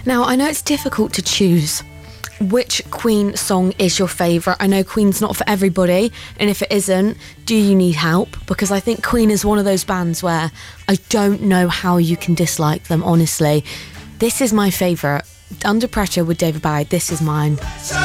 Now, I know it's difficult to choose which Queen song is your favourite. I know Queen's not for everybody, and if it isn't, do you need help? Because I think Queen is one of those bands where I don't know how you can dislike them, honestly. This is my favourite. Under Pressure with David Bowie, this is mine.